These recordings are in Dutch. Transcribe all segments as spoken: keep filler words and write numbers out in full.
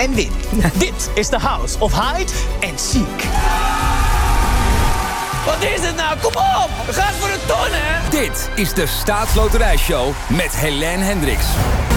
en win. Dit is de House of Hide and Seek. Wat is het nou? Kom op! We gaan voor de ton, hè? Dit is de Staatsloterijshow met Helene Hendricks.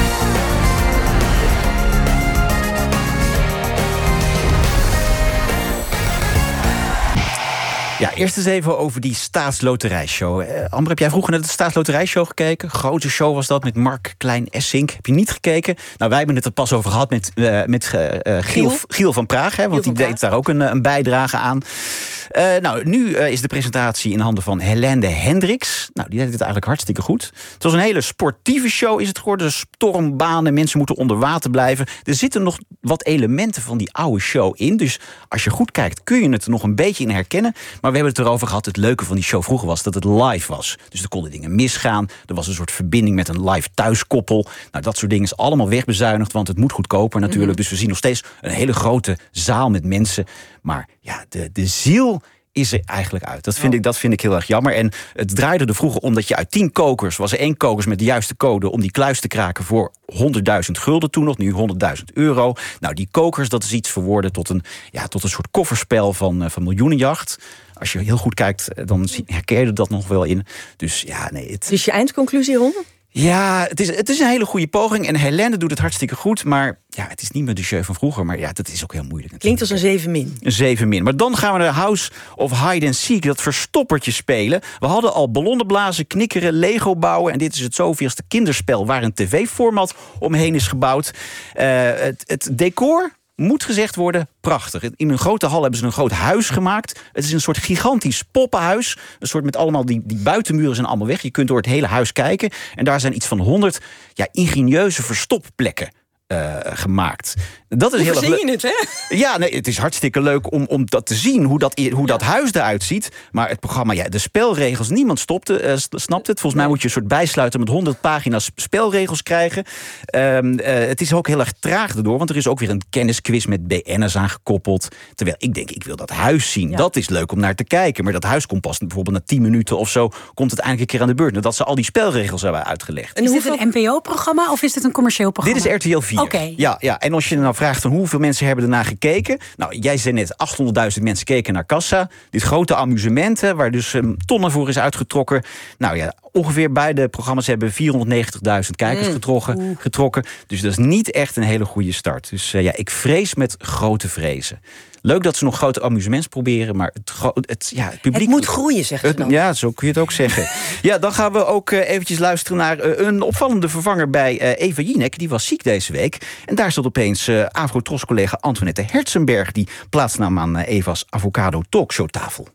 Ja, eerst eens even over die Staatsloterijshow. Uh, Amber, heb jij vroeger naar de Staatsloterijshow gekeken? Grote show was dat met Mark Klein-Essink. Heb je niet gekeken? Nou, wij hebben het er pas over gehad met, uh, met uh, Giel, Giel? Giel van Praag. Hè, want die deed Praag. daar ook een, een bijdrage aan. Uh, nou, nu uh, is de presentatie in handen van Helene Hendricks. Nou, die deed het eigenlijk hartstikke goed. Het was een hele sportieve show is het geworden. Stormbanen, mensen moeten onder water blijven. Er zitten nog wat elementen van die oude show in. Dus als je goed kijkt, kun je het er nog een beetje in herkennen. Maar we hebben het erover gehad. Het leuke van die show vroeger was dat het live was. Dus er konden dingen misgaan. Er was een soort verbinding met een live thuiskoppel. Nou, dat soort dingen is allemaal wegbezuinigd, want het moet goedkoper natuurlijk. Mm-hmm. Dus we zien nog steeds een hele grote zaal met mensen. Maar ja, de, de ziel is er eigenlijk uit. Dat vind, oh. ik, dat vind ik heel erg jammer. En het draaide er vroeger om dat je uit tien kokers... was er één kokers met de juiste code om die kluis te kraken voor honderdduizend gulden toen nog, nu honderdduizend euro. Nou, die kokers, dat is iets verworden tot een, ja, tot een soort kofferspel van, van miljoenenjacht. Als je heel goed kijkt, dan herken je dat nog wel in. Dus ja, nee. Het... Dus je eindconclusie, Ron? Ja, het is, het is een hele goede poging. En Helene doet het hartstikke goed. Maar ja, het is niet meer de show van vroeger. Maar ja, dat is ook heel moeilijk. Klinkt als een zeven min. Een zeven min. Maar dan gaan we naar House of Hide and Seek, dat verstoppertje spelen. We hadden al ballonnen blazen, knikkeren, Lego bouwen. En dit is het zoveelste kinderspel waar een tv-format omheen is gebouwd. Uh, het, het decor, moet gezegd worden, prachtig. In een grote hal hebben ze een groot huis gemaakt. Het is een soort gigantisch poppenhuis. Een soort met allemaal, die, die buitenmuren zijn allemaal weg. Je kunt door het hele huis kijken. En daar zijn iets van honderd ja, ingenieuze verstopplekken Uh, gemaakt. Dat is hoe heel erg leuk. Je het, hè? Ja, nee, het is hartstikke leuk om, om dat te zien, hoe dat, hoe ja. dat huis eruit ziet. Maar het programma, ja, de spelregels, niemand stopte, uh, snapt het. Volgens mij moet je een soort bijsluiter met honderd pagina's spelregels krijgen. Uh, uh, het is ook heel erg traag erdoor, want er is ook weer een kennisquiz met B N'ers aangekoppeld. Terwijl ik denk, ik wil dat huis zien. Ja. Dat is leuk om naar te kijken. Maar dat huis komt pas bijvoorbeeld na tien minuten of zo, komt het eindelijk een keer aan de beurt. Nadat ze al die spelregels hebben uitgelegd. En is dit een N P O-programma of is dit een commercieel programma? Dit is R T L vier. Okay. Ja, ja, en als je nou vraagt van hoeveel mensen hebben ernaar gekeken. Nou, jij zei net, achthonderdduizend mensen keken naar Kassa. Dit grote amusement, hè, waar dus um, tonnen voor is uitgetrokken. Nou ja, ongeveer beide programma's hebben vierhonderdnegentigduizend kijkers mm. getrokken, getrokken. Dus dat is niet echt een hele goede start. Dus uh, ja, ik vrees met grote vrezen. Leuk dat ze nog grote amusements proberen, maar het, het, ja, het publiek... Het moet groeien, zegt ze dan. Ja, zo kun je het ook zeggen. Ja, dan gaan we ook uh, eventjes luisteren naar uh, een opvallende vervanger bij uh, Eva Jinek. Die was ziek deze week. En daar zat opeens uh, Afro-Tros-collega Antoinette Herzenberg, die plaatsnam aan uh, Eva's Avocado Talkshow-tafel.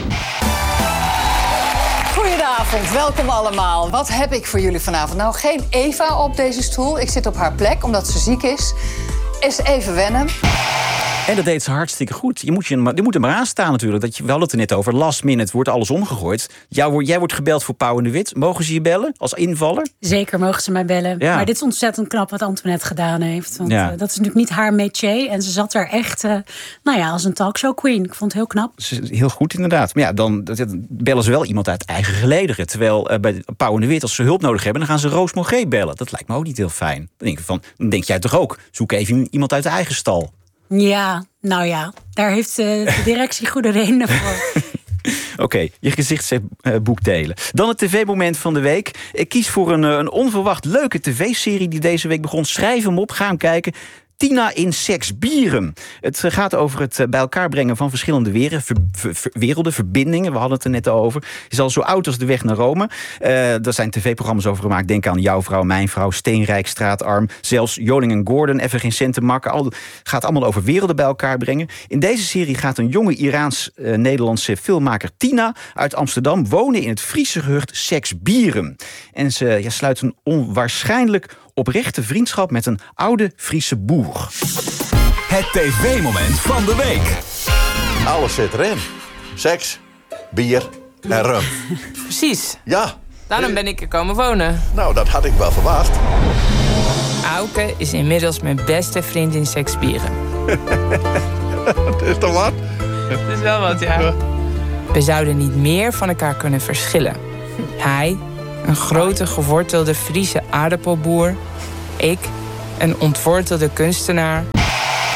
Goedenavond, welkom allemaal. Wat heb ik voor jullie vanavond? Nou, geen Eva op deze stoel. Ik zit op haar plek, omdat ze ziek is. Is even wennen. En dat deed ze hartstikke goed. Je moet, je, je moet er maar aan staan natuurlijk. Dat je, we hadden het er net over. Last minute wordt alles omgegooid. Jou, jij wordt gebeld voor Pauw en de Wit. Mogen ze je bellen als invaller? Zeker mogen ze mij bellen. Ja. Maar dit is ontzettend knap wat Antoinette gedaan heeft. Want ja. uh, dat is natuurlijk niet haar métier. En ze zat daar echt uh, nou ja, als een talkshow queen. Ik vond het heel knap. Heel goed inderdaad. Maar ja, dan bellen ze wel iemand uit eigen gelederen. Terwijl uh, bij Pauw en de Wit, als ze hulp nodig hebben, dan gaan ze Roos Mogé bellen. Dat lijkt me ook niet heel fijn. Dan denk, je van, dan denk jij toch ook, zoek even iemand uit de eigen stal. Ja, nou ja, daar heeft uh, de directie goede redenen voor. Oké, okay, je gezichtsboek delen. Dan het tv-moment van de week. Ik kies voor een, een onverwacht leuke tv-serie die deze week begon. Schrijf hem op, ga hem kijken. Tina in Seksbieren. Het gaat over het bij elkaar brengen van verschillende werelden, ver, ver, ver, werelden, verbindingen. We hadden het er net over. Het is al zo oud als de weg naar Rome. Uh, er zijn tv-programma's over gemaakt. Denk aan Jouw Vrouw, Mijn Vrouw, Steenrijk, Straatarm. Zelfs Joling en Gordon, Even geen cent te makken. Al, gaat allemaal over werelden bij elkaar brengen. In deze serie gaat een jonge Iraans-Nederlandse uh, filmmaker Tina uit Amsterdam wonen in het Friese gehucht Seksbieren. En ze ja, sluit een onwaarschijnlijk oprechte vriendschap met een oude Friese boer. Het tv-moment van de week. Alles zit erin. Seks, bier en rum. Precies. Ja. Daarom ben ik er komen wonen. Nou, dat had ik wel verwacht. Auke is inmiddels mijn beste vriend in Seksbieren. Dat is toch wat? Dat is wel wat, ja. We zouden niet meer van elkaar kunnen verschillen. Hij, een grote gewortelde Friese aardappelboer. Ik, een ontwortelde kunstenaar.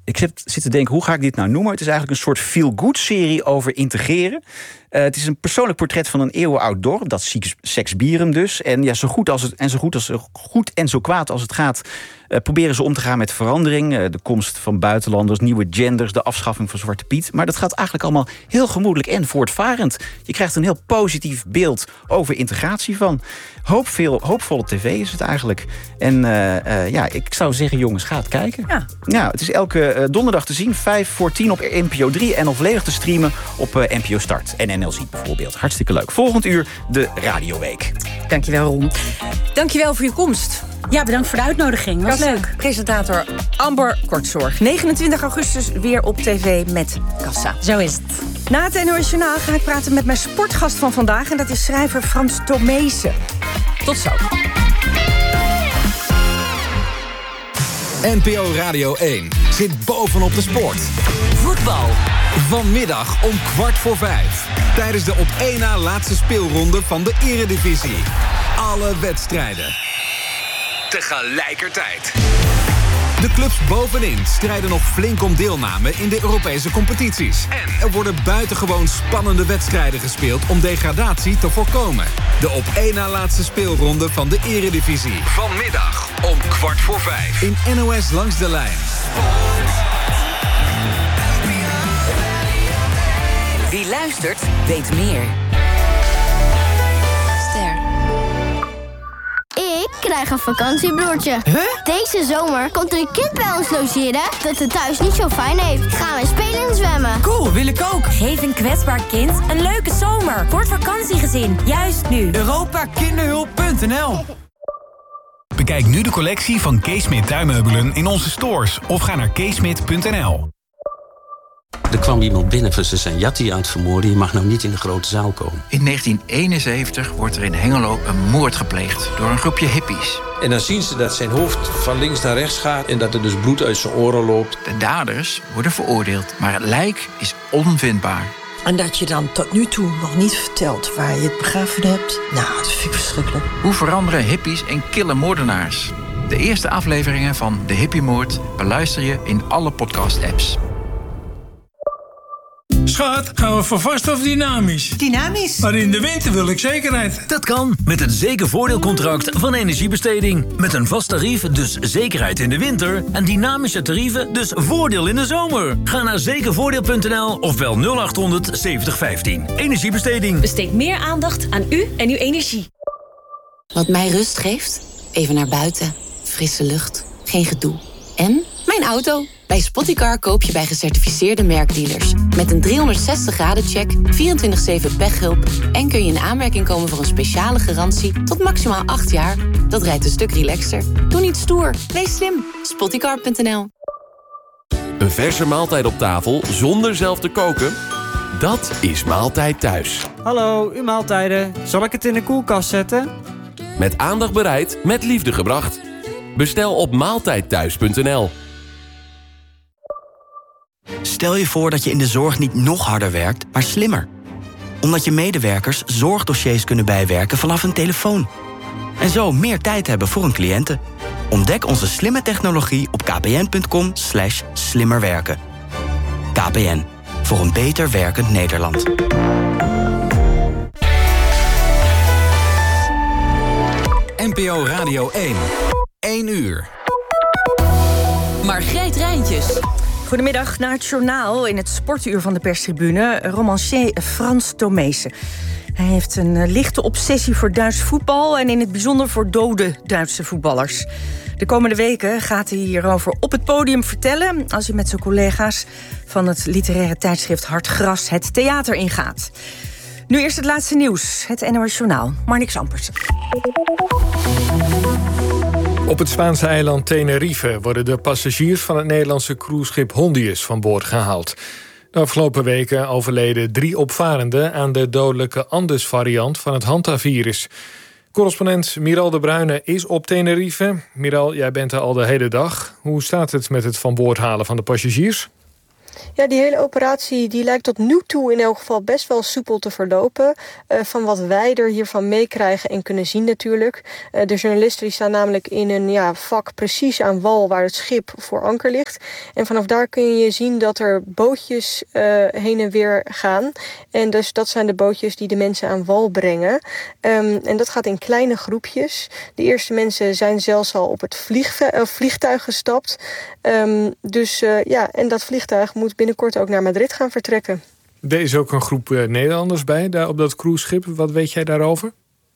ik zit, zit te denken, hoe ga ik dit nou noemen? Het is eigenlijk een soort feel-good-serie over integreren. Uh, het is een persoonlijk portret van een eeuwenoud dorp, dat Seksbierum dus. En ja, zo goed als het en zo goed als zo goed en zo kwaad als het gaat, uh, proberen ze om te gaan met verandering. Uh, de komst van buitenlanders, nieuwe genders, de afschaffing van Zwarte Piet. Maar dat gaat eigenlijk allemaal heel gemoedelijk en voortvarend. Je krijgt een heel positief beeld over integratie van. Hoopveel, hoopvolle tv is het eigenlijk. En uh, uh, ja, ik zou zeggen, jongens, ga het kijken. Ja. Ja, het is elke uh, donderdag te zien, vijf voor tien op N P O drie... en al volledig te streamen op uh, N P O Start en N L Z bijvoorbeeld. Hartstikke leuk. Volgend uur de Radioweek. Dankjewel, Ron. Dankjewel voor je komst. Ja, bedankt voor de uitnodiging. Was leuk. Presentator Amber Kortzorg. negenentwintig augustus weer op tv met Kassa. Zo is het. Na het N O S Journaal ga ik praten met mijn sportgast van vandaag. En dat is schrijver Frans Tomezen. Tot zo. N P O Radio één zit bovenop de sport. Voetbal. Vanmiddag om kwart voor vijf. Tijdens de op één na laatste speelronde van de Eredivisie. Alle wedstrijden. Tegelijkertijd. De clubs bovenin strijden nog flink om deelname in de Europese competities. En er worden buitengewoon spannende wedstrijden gespeeld om degradatie te voorkomen. De op één na laatste speelronde van de Eredivisie. Vanmiddag om kwart voor vijf. In N O S Langs de Lijn. Wie luistert, weet meer. Ster. Ik krijg een vakantiebroertje. Huh? Deze zomer komt er een kind bij ons logeren dat het thuis niet zo fijn heeft. Gaan we spelen en zwemmen. Cool, wil ik ook. Geef een kwetsbaar kind een leuke zomer. Voor het vakantiegezin, juist nu. Europa Kinderhulp punt n l. Bekijk nu de collectie van Keesmit tuinmeubelen in onze stores of ga naar keesmit punt n l. Er kwam iemand binnen van ze zijn Jatti aan het vermoorden. Je mag nou niet in de grote zaal komen. In negentien eenenzeventig wordt er in Hengelo een moord gepleegd door een groepje hippies. En dan zien ze dat zijn hoofd van links naar rechts gaat en dat er dus bloed uit zijn oren loopt. De daders worden veroordeeld, maar het lijk is onvindbaar. En dat je dan tot nu toe nog niet vertelt waar je het begraven hebt. Nou, dat vind ik verschrikkelijk. Hoe veranderen hippies in kille moordenaars? De eerste afleveringen van De Hippiemoord beluister je in alle podcast-apps. Schat, gaan we voor vast of dynamisch? Dynamisch. Maar in de winter wil ik zekerheid. Dat kan met het zekervoordeelcontract van Energiebesteding. Met een vast tarief, dus zekerheid in de winter. En dynamische tarieven, dus voordeel in de zomer. Ga naar zekervoordeel punt n l of bel nul acht honderd zeventig vijftien. Energiebesteding. Besteed meer aandacht aan u en uw energie. Wat mij rust geeft? Even naar buiten. Frisse lucht. Geen gedoe. En mijn auto. Bij Spottycar koop je bij gecertificeerde merkdealers. Met een driehonderdzestig graden check, vierentwintig zeven pechhulp... en kun je in aanmerking komen voor een speciale garantie tot maximaal acht jaar. Dat rijdt een stuk relaxter. Doe niet stoer, wees slim. Spottycar punt n l. Een verse maaltijd op tafel zonder zelf te koken? Dat is Maaltijd Thuis. Hallo, uw maaltijden. Zal ik het in de koelkast zetten? Met aandacht bereid, met liefde gebracht. Bestel op maaltijdthuis punt n l. Stel je voor dat je in de zorg niet nog harder werkt, maar slimmer. Omdat je medewerkers zorgdossiers kunnen bijwerken vanaf een telefoon. En zo meer tijd hebben voor hun cliënten. Ontdek onze slimme technologie op kpn punt com slash slimmerwerken. K P N, voor een beter werkend Nederland. N P O Radio één. één uur. Margreet Rijntjes. Goedemiddag, naar het journaal in het sportuur van de perstribune. Romancier Frans Tomezen. Hij heeft een lichte obsessie voor Duits voetbal en in het bijzonder voor dode Duitse voetballers. De komende weken gaat hij hierover op het podium vertellen als hij met zijn collega's van het literaire tijdschrift Hartgras het theater ingaat. Nu eerst het laatste nieuws, het N O S Journaal. Marnix Ampersen. Op het Spaanse eiland Tenerife worden de passagiers van het Nederlandse cruiseschip Hondius van boord gehaald. De afgelopen weken overleden drie opvarenden aan de dodelijke Andes-variant van het hantavirus. Correspondent Miral de Bruyne is op Tenerife. Miral, jij bent er al de hele dag. Hoe staat het met het van boord halen van de passagiers? Ja, die hele operatie die lijkt tot nu toe in elk geval best wel soepel te verlopen. Uh, van wat wij er hiervan meekrijgen en kunnen zien natuurlijk. Uh, de journalisten die staan namelijk in een ja, vak precies aan wal waar het schip voor anker ligt. En vanaf daar kun je zien dat er bootjes uh, heen en weer gaan. En dus dat zijn de bootjes die de mensen aan wal brengen. Um, en dat gaat in kleine groepjes. De eerste mensen zijn zelfs al op het vliegve- uh, vliegtuig gestapt. Um, dus uh, ja, en dat vliegtuig moet binnenkort ook naar Madrid gaan vertrekken. Er is ook een groep uh, Nederlanders bij, daar op dat cruiseschip. Wat weet jij daarover?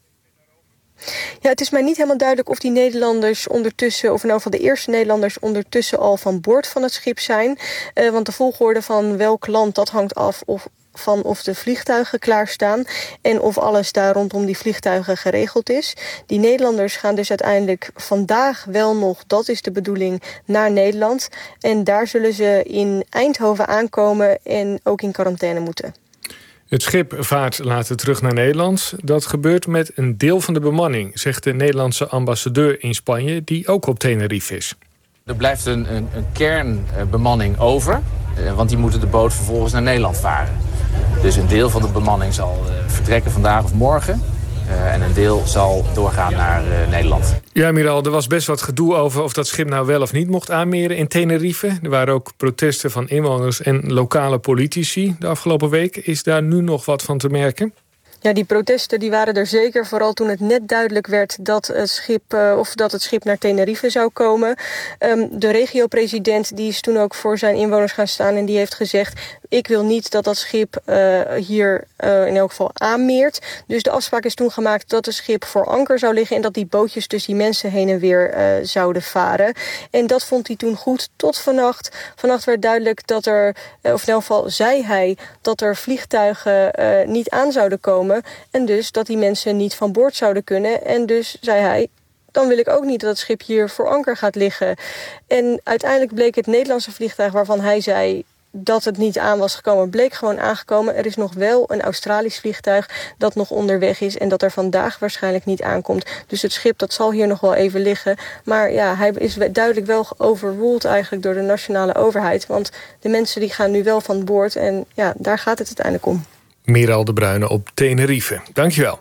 Ja, het is mij niet helemaal duidelijk of die Nederlanders ondertussen, of in ieder geval de eerste Nederlanders ondertussen al van boord van het schip zijn. Uh, want de volgorde van welk land, dat hangt af of van of de vliegtuigen klaarstaan en of alles daar rondom die vliegtuigen geregeld is. Die Nederlanders gaan dus uiteindelijk vandaag wel nog, dat is de bedoeling, naar Nederland. En daar zullen ze in Eindhoven aankomen en ook in quarantaine moeten. Het schip vaart later terug naar Nederland. Dat gebeurt met een deel van de bemanning, zegt de Nederlandse ambassadeur in Spanje, die ook op Tenerife is. Er blijft een, een, een kernbemanning over, want die moeten de boot vervolgens naar Nederland varen. Dus een deel van de bemanning zal uh, vertrekken vandaag of morgen. Uh, en een deel zal doorgaan naar uh, Nederland. Ja, Miral, er was best wat gedoe over of dat schip nou wel of niet mocht aanmeren in Tenerife. Er waren ook protesten van inwoners en lokale politici de afgelopen week. Is daar nu nog wat van te merken? Ja, die protesten die waren er zeker, vooral toen het net duidelijk werd dat het schip, uh, of dat het schip naar Tenerife zou komen. Um, de regio-president die is toen ook voor zijn inwoners gaan staan en die heeft gezegd: ik wil niet dat dat schip uh, hier uh, in elk geval aanmeert. Dus de afspraak is toen gemaakt dat het schip voor anker zou liggen en dat die bootjes dus die mensen heen en weer uh, zouden varen. En dat vond hij toen goed tot vannacht. Vannacht werd duidelijk dat er, uh, of in elk geval zei hij, dat er vliegtuigen uh, niet aan zouden komen. En dus dat die mensen niet van boord zouden kunnen. En dus zei hij: dan wil ik ook niet dat het schip hier voor anker gaat liggen. En uiteindelijk bleek het Nederlandse vliegtuig waarvan hij zei dat het niet aan was gekomen, bleek gewoon aangekomen. Er is nog wel een Australisch vliegtuig dat nog onderweg is en dat er vandaag waarschijnlijk niet aankomt. Dus het schip dat zal hier nog wel even liggen. Maar ja, hij is duidelijk wel overruled eigenlijk door de nationale overheid. Want de mensen die gaan nu wel van boord en ja, daar gaat het uiteindelijk om. Miral de Bruyne op Tenerife. Dankjewel.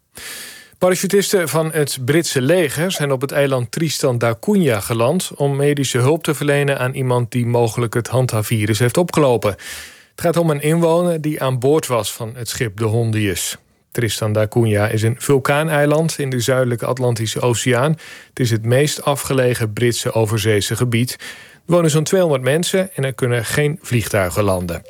Parachutisten van het Britse leger zijn op het eiland Tristan da Cunha geland om medische hulp te verlenen aan iemand die mogelijk het Hanta-virus heeft opgelopen. Het gaat om een inwoner die aan boord was van het schip de Hondius. Tristan da Cunha is een vulkaaneiland in de zuidelijke Atlantische Oceaan. Het is het meest afgelegen Britse overzeese gebied. Er wonen zo'n tweehonderd mensen en er kunnen geen vliegtuigen landen.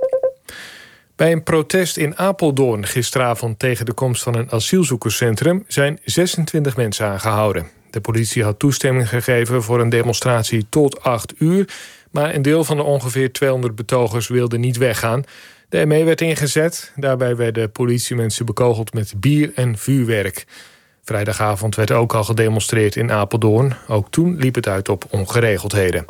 Bij een protest in Apeldoorn gisteravond tegen de komst van een asielzoekerscentrum zijn zesentwintig mensen aangehouden. De politie had toestemming gegeven voor een demonstratie tot acht uur, maar een deel van de ongeveer tweehonderd betogers wilde niet weggaan. De M E werd ingezet, daarbij werden politiemensen bekogeld met bier en vuurwerk. Vrijdagavond werd ook al gedemonstreerd in Apeldoorn. Ook toen liep het uit op ongeregeldheden.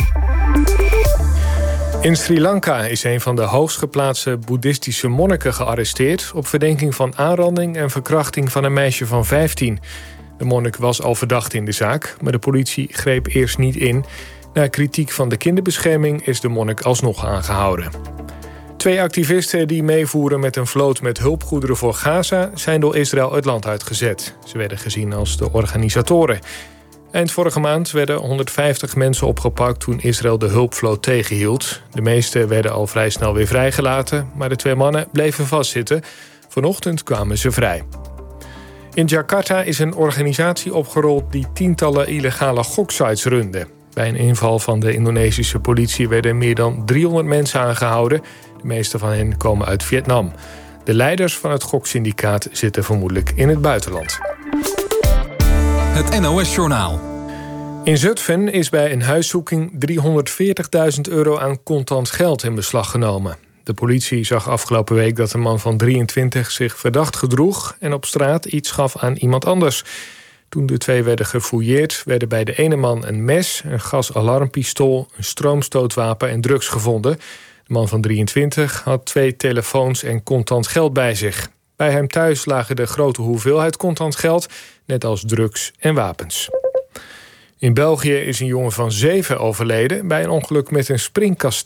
In Sri Lanka is een van de hoogst geplaatste boeddhistische monniken gearresteerd op verdenking van aanranding en verkrachting van een meisje van vijftien. De monnik was al verdacht in de zaak, maar de politie greep eerst niet in. Na kritiek van de kinderbescherming is de monnik alsnog aangehouden. Twee activisten die meevoeren met een vloot met hulpgoederen voor Gaza zijn door Israël het land uitgezet. Ze werden gezien als de organisatoren. Eind vorige maand werden honderdvijftig mensen opgepakt toen Israël de hulpvloot tegenhield. De meeste werden al vrij snel weer vrijgelaten, maar de twee mannen bleven vastzitten. Vanochtend kwamen ze vrij. In Jakarta is een organisatie opgerold die tientallen illegale goksites runde. Bij een inval van de Indonesische politie werden meer dan driehonderd mensen aangehouden. De meeste van hen komen uit Vietnam. De leiders van het goksyndicaat zitten vermoedelijk in het buitenland. Het N O S-journaal. In Zutphen is bij een huiszoeking driehonderdveertigduizend euro aan contant geld in beslag genomen. De politie zag afgelopen week dat een man van drieëntwintig zich verdacht gedroeg en op straat iets gaf aan iemand anders. Toen de twee werden gefouilleerd, werden bij de ene man een mes, een gasalarmpistool, een stroomstootwapen en drugs gevonden. De man van drieëntwintig had twee telefoons en contant geld bij zich. Bij hem thuis lagen de grote hoeveelheid contant geld, net als drugs en wapens. In België is een jongen van zeven overleden bij een ongeluk met een springkasteel.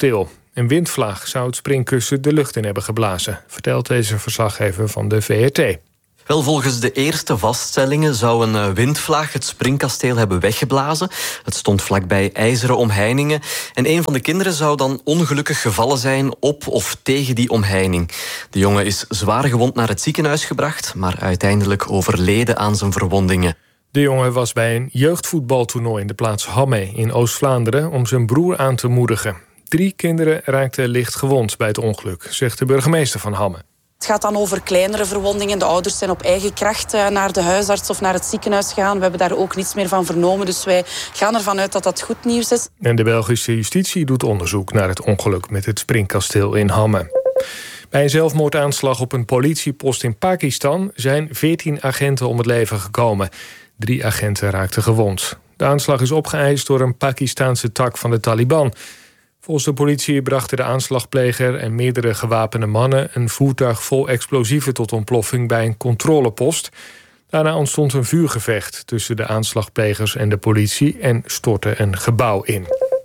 Een windvlaag zou het springkussen de lucht in hebben geblazen, vertelt deze verslaggever van de V R T. Wel, volgens de eerste vaststellingen zou een windvlaag het springkasteel hebben weggeblazen. Het stond vlakbij ijzeren omheiningen. En een van de kinderen zou dan ongelukkig gevallen zijn op of tegen die omheining. De jongen is zwaar gewond naar het ziekenhuis gebracht, maar uiteindelijk overleden aan zijn verwondingen. De jongen was bij een jeugdvoetbaltoernooi in de plaats Hamme in Oost-Vlaanderen om zijn broer aan te moedigen. Drie kinderen raakten licht gewond bij het ongeluk, zegt de burgemeester van Hamme. Het gaat dan over kleinere verwondingen. De ouders zijn op eigen kracht naar de huisarts of naar het ziekenhuis gegaan. We hebben daar ook niets meer van vernomen. Dus wij gaan ervan uit dat dat goed nieuws is. En de Belgische justitie doet onderzoek naar het ongeluk met het springkasteel in Hamme. Bij een zelfmoordaanslag op een politiepost in Pakistan zijn veertien agenten om het leven gekomen. Drie agenten raakten gewond. De aanslag is opgeëist door een Pakistaanse tak van de Taliban. Volgens de politie brachten de aanslagpleger en meerdere gewapende mannen een voertuig vol explosieven tot ontploffing bij een controlepost. Daarna ontstond een vuurgevecht tussen de aanslagplegers en de politie en stortte een gebouw in.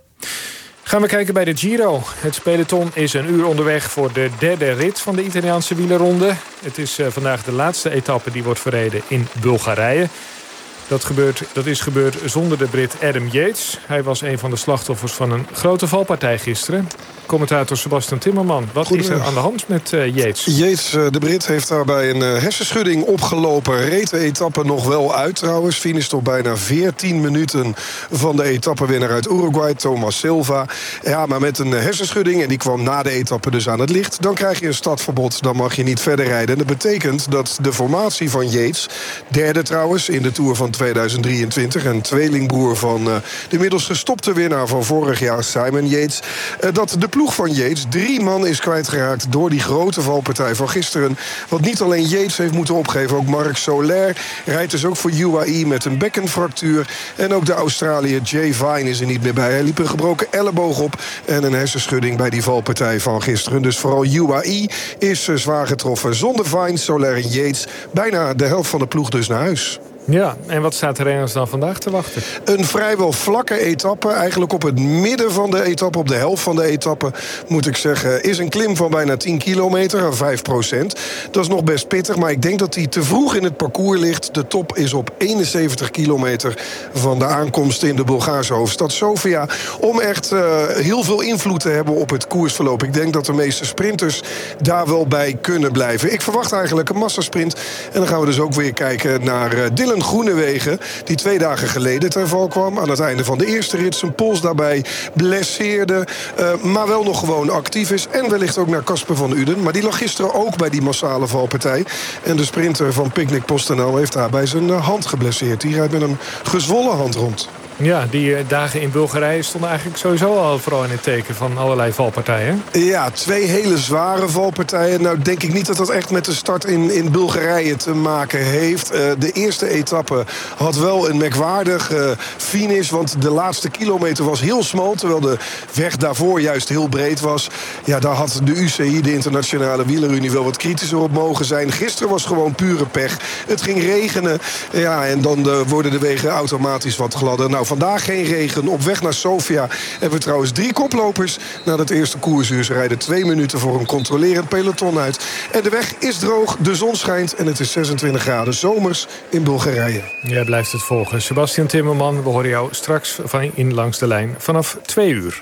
Gaan we kijken bij de Giro. Het peloton is een uur onderweg voor de derde rit van de Italiaanse wielerronde. Het is uh, vandaag de laatste etappe die wordt verreden in Bulgarije. Dat, gebeurt, dat is gebeurd zonder de Brit Adam Yates. Hij was een van de slachtoffers van een grote valpartij gisteren. Commentator Sebastian Timmerman, wat is er aan de hand met uh, Yates? Yates, uh, de Brit, heeft daarbij een uh, hersenschudding opgelopen. Reed de etappe nog wel uit trouwens. Finish tot bijna veertien minuten van de etappewinnaar uit Uruguay, Thomas Silva. Ja, maar met een hersenschudding, en die kwam na de etappe dus aan het licht. Dan krijg je een startverbod, dan mag je niet verder rijden. En dat betekent dat de formatie van Yates, derde trouwens in de Tour van tweeduizend drieëntwintig... en tweelingbroer van uh, de inmiddels gestopte winnaar van vorig jaar, Simon Yates, uh, dat de ploeg van Yates drie man is kwijtgeraakt door die grote valpartij van gisteren. Wat niet alleen Yates heeft moeten opgeven, ook Marc Soler rijdt dus ook voor U A E met een bekkenfractuur. En ook de Australiër Jay Vine is er niet meer bij. Hij liep een gebroken elleboog op en een hersenschudding bij die valpartij van gisteren. Dus vooral U A E is uh, zwaar getroffen. Zonder Vine, Soler en Yates bijna de helft van de ploeg dus naar huis. Ja, en wat staat de renners dan vandaag te wachten? Een vrijwel vlakke etappe. Eigenlijk op het midden van de etappe, op de helft van de etappe, moet ik zeggen, is een klim van bijna tien kilometer, vijf procent. Dat is nog best pittig, maar ik denk dat die te vroeg in het parcours ligt. De top is op eenenzeventig kilometer van de aankomst in de Bulgaarse hoofdstad Sofia. Om echt uh, heel veel invloed te hebben op het koersverloop. Ik denk dat de meeste sprinters daar wel bij kunnen blijven. Ik verwacht eigenlijk een massasprint. En dan gaan we dus ook weer kijken naar uh, Dylan Groenewegen, die twee dagen geleden ten val kwam. Aan het einde van de eerste rit zijn pols daarbij blesseerde, uh, maar wel nog gewoon actief is. En wellicht ook naar Casper van Uden. Maar die lag gisteren ook bij die massale valpartij. En de sprinter van Picnic PostNL heeft daarbij zijn uh, hand geblesseerd. Die rijdt met een gezwollen hand rond. Ja, die uh, dagen in Bulgarije stonden eigenlijk sowieso al vooral in het teken van allerlei valpartijen. Ja, twee hele zware valpartijen. Nou denk ik niet dat dat echt met de start in, in Bulgarije te maken heeft. Uh, de eerste etappe had wel een merkwaardig uh, finish, want de laatste kilometer was heel smal, terwijl de weg daarvoor juist heel breed was. Ja, daar had de U C I, de Internationale Wielerunie, wel wat kritischer op mogen zijn. Gisteren was gewoon pure pech. Het ging regenen, ja, en dan uh, worden de wegen automatisch wat gladder. Nou, vandaag geen regen. Op weg naar Sofia hebben we trouwens drie koplopers. Na het eerste koersuur, ze rijden twee minuten voor een controlerend peloton uit. En de weg is droog, de zon schijnt en het is zesentwintig graden zomers in Bulgarije. Jij blijft het volgen. Sebastian Timmerman, we horen jou straks van in Langs de Lijn vanaf twee uur.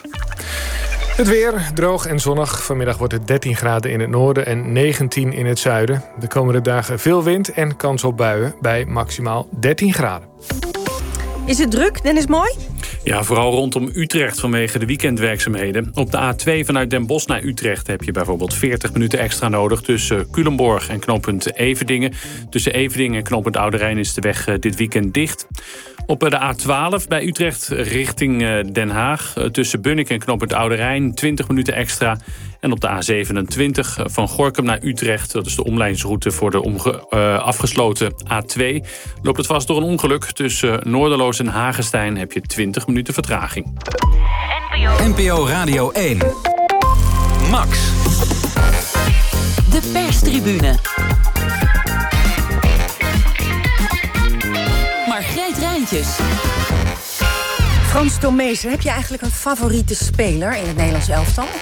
Het weer, droog en zonnig. Vanmiddag wordt het dertien graden in het noorden en negentien in het zuiden. De komende dagen veel wind en kans op buien bij maximaal dertien graden. Is het druk, Dennis Mooi? Ja, vooral rondom Utrecht vanwege de weekendwerkzaamheden. Op de A twee vanuit Den Bosch naar Utrecht heb je bijvoorbeeld veertig minuten extra nodig tussen Culemborg en knooppunt Everdingen. Tussen Everdingen en knooppunt Oude Rijn is de weg dit weekend dicht. Op de A twaalf bij Utrecht richting Den Haag. Tussen Bunnik en knooppunt Oude Rijn twintig minuten extra. En op de A zevenentwintig van Gorinchem naar Utrecht, dat is de omleidingsroute voor de omge- uh, afgesloten A twee... loopt het vast door een ongeluk. Tussen Noorderloos en Hagestein heb je twintig minuten vertraging. N P O Radio één. Max. De perstribune. Margreet Rijntjes. Frans Tomezen, heb je eigenlijk een favoriete speler in het Nederlands elftal?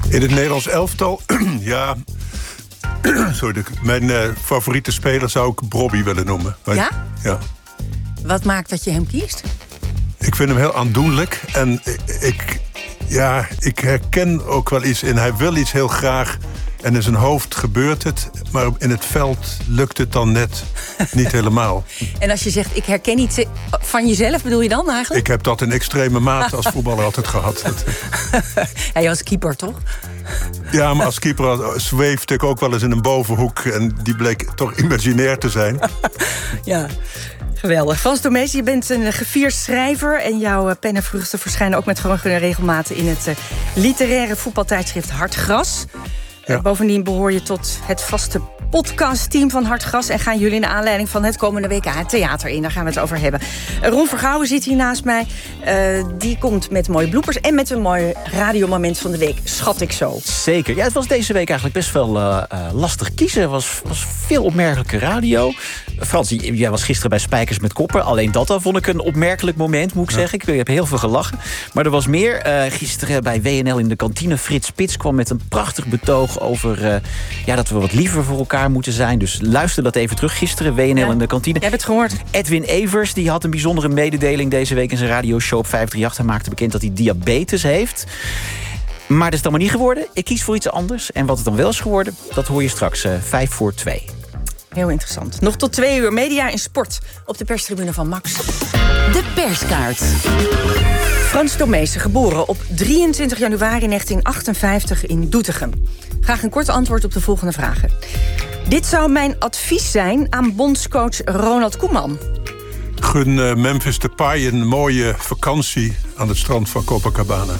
In het Nederlands elftal, ja... Sorry, mijn uh, favoriete speler zou ik Bobby willen noemen. Maar, ja? Ja. Wat maakt dat je hem kiest? Ik vind hem heel aandoenlijk. En ik, ja, ik herken ook wel iets in. Hij wil iets heel graag. En in zijn hoofd gebeurt het. Maar in het veld lukt het dan net niet helemaal. En als je zegt, ik herken iets van jezelf, bedoel je dan eigenlijk? Ik heb dat in extreme mate als voetballer altijd gehad. Hij was keeper, toch? Ja, maar als keeper zweefde ik ook wel eens in een bovenhoek. En die bleek toch imaginair te zijn. Ja, geweldig. Frans Tomezen, je bent een gevierd schrijver. En jouw pen en vruchten verschijnen ook met gewoon regelmaten in het literaire voetbaltijdschrift Hartgras. Ja. Bovendien behoor je tot het vaste podcastteam van Hartgras. En gaan jullie naar aanleiding van het komende W K het theater in. Daar gaan we het over hebben. Ron Vergouwen zit hier naast mij. Uh, die komt met mooie bloepers en met een mooi radiomoment van de week. Schat ik zo. Zeker. Ja, het was deze week eigenlijk best wel uh, uh, lastig kiezen. Er was, was veel opmerkelijke radio. Frans, jij was gisteren bij Spijkers met Koppen. Alleen dat al vond ik een opmerkelijk moment, moet ik ja. zeggen. Ik heb heel veel gelachen. Maar er was meer. Uh, gisteren bij W N L in de kantine. Frits Spits kwam met een prachtig betoog over uh, ja, dat we wat liever voor elkaar moeten zijn. Dus luister dat even terug. Gisteren W N L ja. in de kantine. Jij hebt het gehoord. Edwin Evers die had een bijzondere mededeling deze week in zijn radioshow op vijf drie acht. Hij maakte bekend dat hij diabetes heeft. Maar dat is allemaal niet geworden. Ik kies voor iets anders. En wat het dan wel is geworden, dat hoor je straks uh, vijf voor twee. Heel interessant. Nog tot twee uur media en sport op de perstribune van Max. De perskaart. Frans Tomezen, geboren op drieëntwintig januari negentien achtenvijftig in Doetinchem. Graag een kort antwoord op de volgende vragen. Dit zou mijn advies zijn aan bondscoach Ronald Koeman. Gun uh, Memphis Depay een mooie vakantie aan het strand van Copacabana.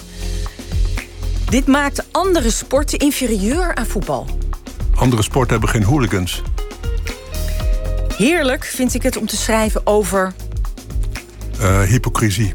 Dit maakt andere sporten inferieur aan voetbal. Andere sporten hebben geen hooligans. Heerlijk vind ik het om te schrijven over... Uh, hypocrisie.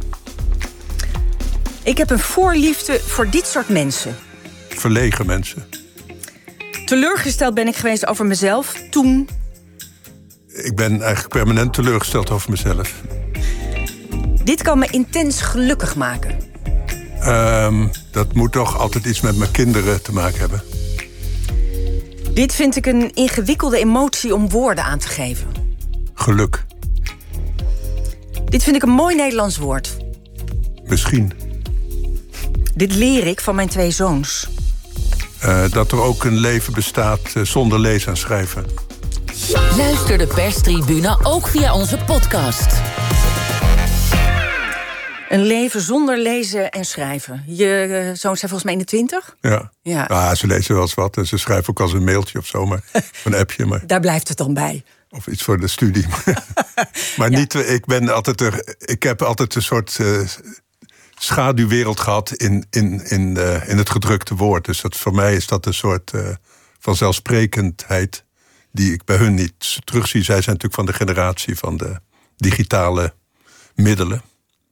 Ik heb een voorliefde voor dit soort mensen. Verlegen mensen. Teleurgesteld ben ik geweest over mezelf toen... Ik ben eigenlijk permanent teleurgesteld over mezelf. Dit kan me intens gelukkig maken. Um, dat moet toch altijd iets met mijn kinderen te maken hebben. Dit vind ik een ingewikkelde emotie om woorden aan te geven. Geluk. Dit vind ik een mooi Nederlands woord. Misschien. Dit leer ik van mijn twee zoons. Uh, dat er ook een leven bestaat uh, zonder lezen en schrijven. Luister de perstribune ook via onze podcast. Een leven zonder lezen en schrijven. Je uh, zoons zijn volgens mij in de twintig? Ja. Ja. Ah, ze lezen wel eens wat en ze schrijven ook als een mailtje of zo, maar een appje. Maar... Daar blijft het dan bij. Of iets voor de studie. Maar ja. niet, ik ben altijd er. Ik heb altijd een soort uh, schaduwwereld gehad in, in, in, uh, in het gedrukte woord. Dus dat, voor mij is dat een soort uh, vanzelfsprekendheid die ik bij hun niet terugzie. Zij zijn natuurlijk van de generatie van de digitale middelen.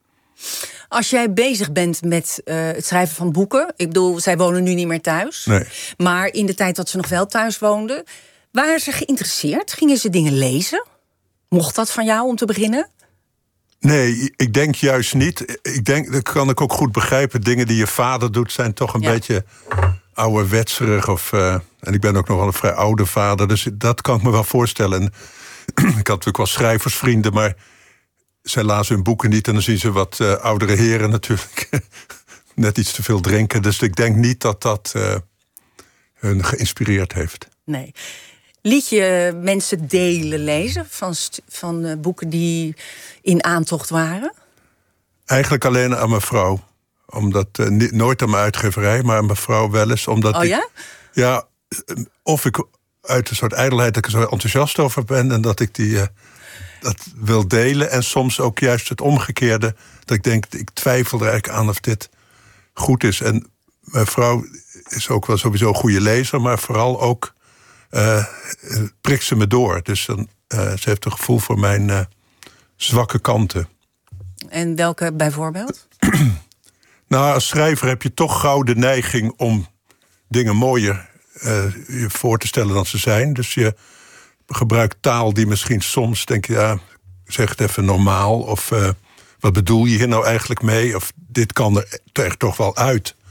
Als jij bezig bent met uh, het schrijven van boeken... ik bedoel, zij wonen nu niet meer thuis... Nee. maar in de tijd dat ze nog wel thuis woonden... waren ze geïnteresseerd? Gingen ze dingen lezen? Mocht dat van jou om te beginnen? Nee, ik denk juist niet. Ik denk, dat kan ik ook goed begrijpen. Dingen die je vader doet zijn toch een ja. beetje ouderwetserig. Of, uh, en ik ben ook nog wel een vrij oude vader. Dus dat kan ik me wel voorstellen. En, ik had natuurlijk wel schrijversvrienden, maar... zij lazen hun boeken niet en dan zien ze wat uh, oudere heren natuurlijk net iets te veel drinken. Dus ik denk niet dat dat uh, hun geïnspireerd heeft. Nee. Liet je mensen delen lezen van, van uh, boeken die in aantocht waren? Eigenlijk alleen aan mijn vrouw. Omdat, uh, niet, nooit aan mijn uitgeverij, maar aan mijn vrouw wel eens. Omdat oh ik, ja? Ja, of ik uit een soort ijdelheid dat ik er zo enthousiast over ben en dat ik die... Uh, dat wil delen en soms ook juist het omgekeerde. Dat ik denk, ik twijfel er eigenlijk aan of dit goed is. En mijn vrouw is ook wel sowieso een goede lezer, maar vooral ook uh, prikt ze me door. Dus dan, uh, ze heeft een gevoel voor mijn uh, zwakke kanten. En welke bijvoorbeeld? Nou, als schrijver heb je toch gauw de neiging om dingen mooier uh, je voor te stellen dan ze zijn. Dus je gebruikt taal die misschien soms denk je, ja, zeg het even normaal. Of uh, wat bedoel je hier nou eigenlijk mee? Of dit kan er echt toch wel uit.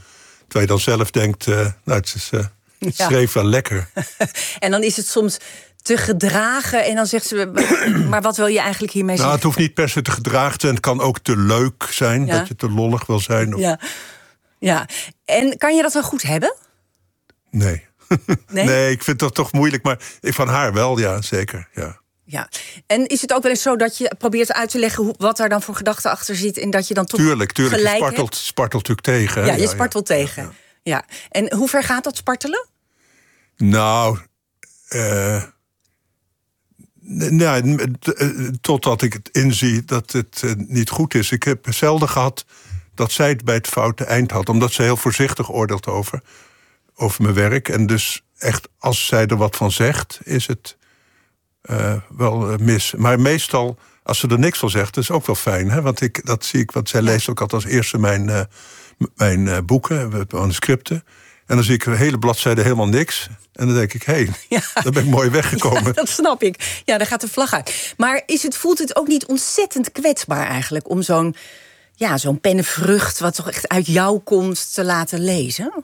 Terwijl je dan zelf denkt, uh, nou, het, is, uh, het Ja. schreef wel lekker. En dan is het soms te gedragen en dan zegt ze... maar wat wil je eigenlijk hiermee Nou, zeggen? het hoeft niet per se te gedragen te zijn. Het kan ook te leuk zijn, Ja. dat je te lollig wil zijn. Of... Ja. ja. En kan je dat wel goed hebben? Nee. Nee? nee, ik vind dat toch moeilijk. Maar van haar wel, ja, zeker. Ja. Ja. En is het ook wel eens zo dat je probeert uit te leggen... Hoe, wat daar dan voor gedachten achter zit... en dat je dan toch Tuurlijk, tuurlijk. Je gelijk spartelt, hebt? spartelt natuurlijk tegen. Hè? Ja, je Ja, spartelt ja. tegen. Ja, ja. En hoe ver gaat dat spartelen? Nou, uh, nou, totdat ik het inzie dat het uh, niet goed is. Ik heb zelden gehad dat zij het bij het foute eind had. Omdat ze heel voorzichtig oordeelt over, over mijn werk. En dus echt, als zij er wat van zegt, is het uh, wel uh, mis. Maar meestal, als ze er niks van zegt, is ook wel fijn. Hè? Want ik, dat zie ik, want zij leest ook altijd als eerste mijn, uh, mijn uh, boeken, manuscripten. En dan zie ik een hele bladzijde helemaal niks. En dan denk ik, hé, hey, ja. daar ben ik mooi weggekomen. Ja, dat snap ik. Ja, daar gaat de vlag uit. Maar is het, voelt het ook niet ontzettend kwetsbaar eigenlijk... om zo'n ja, zo'n pennenvrucht, wat toch echt uit jou komt, te laten lezen?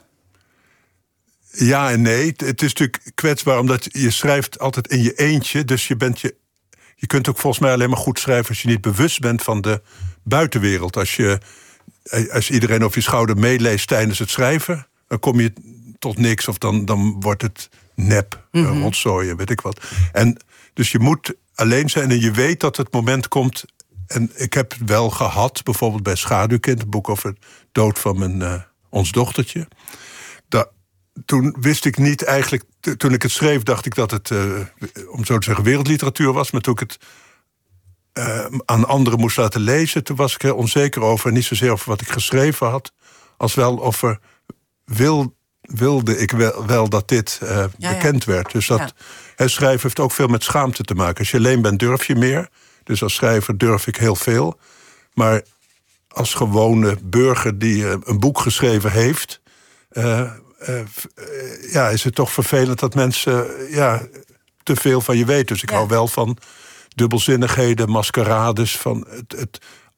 Ja en nee. Het is natuurlijk kwetsbaar, omdat je schrijft altijd in je eentje. Dus je bent je... Je kunt ook volgens mij alleen maar goed schrijven... als je niet bewust bent van de buitenwereld. Als, je, als iedereen over je schouder meeleest tijdens het schrijven... dan kom je tot niks of dan, dan wordt het nep, mm-hmm. rotzooien, weet ik wat. En dus je moet alleen zijn en je weet dat het moment komt... en ik heb het wel gehad, bijvoorbeeld bij Schaduwkind... het boek over de dood van mijn, uh, ons dochtertje. Da, toen wist ik niet eigenlijk... T- toen ik het schreef, dacht ik dat het, uh, om zo te zeggen, wereldliteratuur was... maar toen ik het uh, aan anderen moest laten lezen... toen was ik heel onzeker over, niet zozeer over wat ik geschreven had... als wel over... Wil, wilde ik wel, wel dat dit uh, ja, bekend ja. werd. Dus dat ja. het schrijven heeft ook veel met schaamte te maken. Als je alleen bent, durf je meer. Dus als schrijver durf ik heel veel. Maar als gewone burger die uh, een boek geschreven heeft... Uh, uh, uh, ja, is het toch vervelend dat mensen uh, ja, te veel van je weten. Dus ik ja. hou wel van dubbelzinnigheden, maskerades... van het... het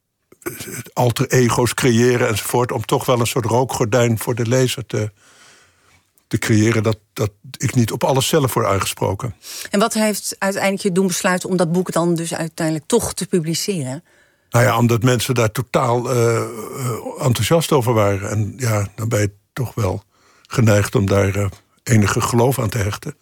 alter ego's creëren enzovoort... om toch wel een soort rookgordijn voor de lezer te, te creëren... Dat, dat ik niet op alles zelf word aangesproken. En wat heeft uiteindelijk je doen besluiten... om dat boek dan dus uiteindelijk toch te publiceren? Nou ja, omdat mensen daar totaal uh, enthousiast over waren. En ja, dan ben je toch wel geneigd om daar uh, enige geloof aan te hechten.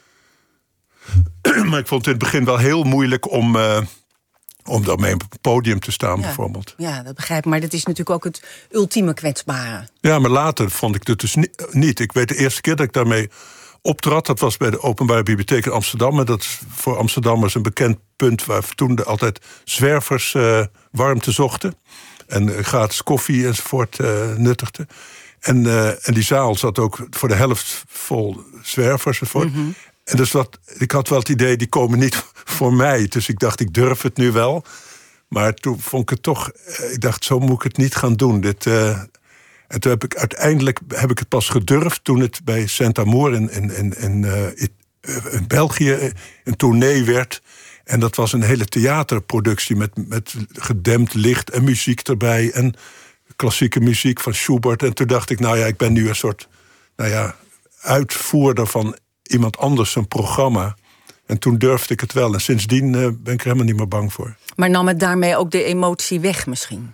Maar ik vond het in het begin wel heel moeilijk om... Uh, Om daarmee op het podium te staan, ja, bijvoorbeeld. Ja, dat begrijp ik. Maar dat is natuurlijk ook het ultieme kwetsbare. Ja, maar later vond ik het dus niet. Ik weet de eerste keer dat ik daarmee optrad... dat was bij de Openbare Bibliotheek in Amsterdam. En dat is voor Amsterdammers een bekend punt... waar toen de altijd zwervers uh, warmte zochten. En uh, gratis koffie enzovoort uh, nuttigden. En, uh, en die zaal zat ook voor de helft vol zwervers enzovoort. Mm-hmm. En dus wat, ik had wel het idee, die komen niet voor mij. Dus ik dacht, ik durf het nu wel. Maar toen vond ik het toch... Ik dacht, zo moet ik het niet gaan doen. Dit, uh, en toen heb ik uiteindelijk heb ik het pas gedurfd... toen het bij Saint-Amour in, in, in, in, uh, in België een tournee werd. En dat was een hele theaterproductie... met, met gedempt licht en muziek erbij. En klassieke muziek van Schubert. En toen dacht ik, nou ja, ik ben nu een soort... nou ja, uitvoerder van... iemand anders een programma. En toen durfde ik het wel. En sindsdien uh, ben ik er helemaal niet meer bang voor. Maar nam het daarmee ook de emotie weg misschien?